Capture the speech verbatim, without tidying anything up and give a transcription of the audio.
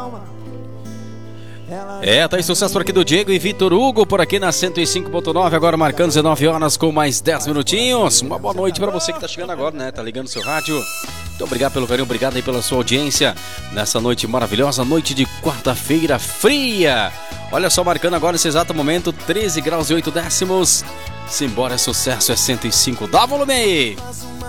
É, tá aí sucesso por aqui do Diego e Vitor Hugo, por aqui na cento e cinco ponto nove, agora marcando dezenove horas com mais dez minutinhos. Uma boa noite pra você que tá chegando agora, né? Tá ligando seu rádio. Muito obrigado pelo carinho, obrigado aí pela sua audiência nessa noite maravilhosa, noite de quarta-feira fria. Olha só, marcando agora nesse exato momento, treze graus e oito décimos. Simbora, é sucesso, é cento e cinco. Dá volume aí!